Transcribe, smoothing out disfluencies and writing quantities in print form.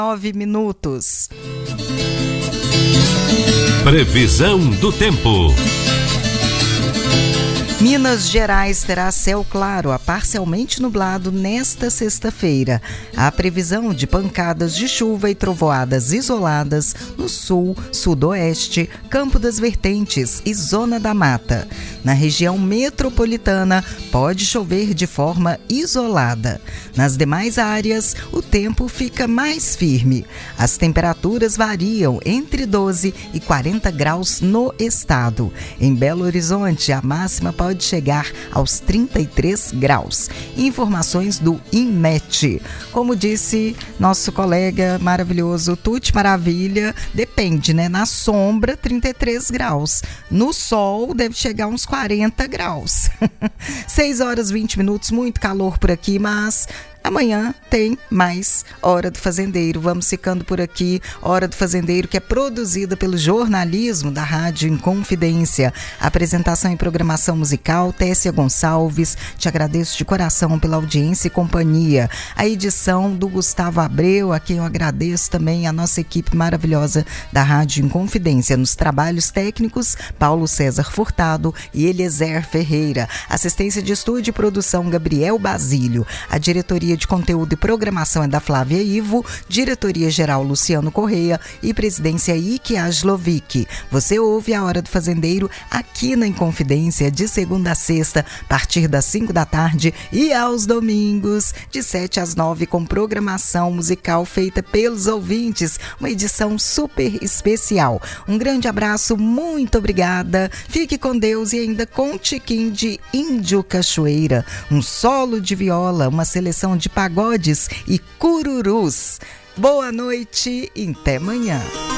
9 minutos. Previsão do tempo. Minas Gerais terá céu claro a parcialmente nublado nesta sexta-feira. Há previsão de pancadas de chuva e trovoadas isoladas no sul, sudoeste, Campo das Vertentes e Zona da Mata. Na região metropolitana, pode chover de forma isolada. Nas demais áreas, o tempo fica mais firme. As temperaturas variam entre 12 e 40 graus no estado. Em Belo Horizonte, a máxima pode chegar aos 33 graus. Informações do INMET. Como disse nosso colega maravilhoso Tuti Maravilha, depende, né? Na sombra, 33 graus. No sol, deve chegar uns 40 graus. 6h20, muito calor por aqui, mas amanhã tem mais Hora do Fazendeiro. Vamos ficando por aqui. Hora do Fazendeiro, que é produzida pelo jornalismo da Rádio Inconfidência. Apresentação e programação musical, Tessia Gonçalves. Te agradeço de coração pela audiência e companhia. A edição do Gustavo Abreu, a quem eu agradeço também, a nossa equipe maravilhosa da Rádio Inconfidência. Nos trabalhos técnicos, Paulo César Furtado e Eliezer Ferreira. Assistência de estúdio e produção, Gabriel Basílio. A diretoria de conteúdo e programação é da Flávia Ivo, diretoria-geral Luciano Correia e presidência Ike Aslovic. Você ouve a Hora do Fazendeiro aqui na Inconfidência de segunda a sexta, a partir das 5 da tarde e aos domingos, de 7 às 9, com programação musical feita pelos ouvintes. Uma edição super especial. Um grande abraço, muito obrigada. Fique com Deus e ainda com um tiquinho de Índio Cachoeira, um solo de viola, uma seleção de pagodes e cururus. Boa noite e até amanhã.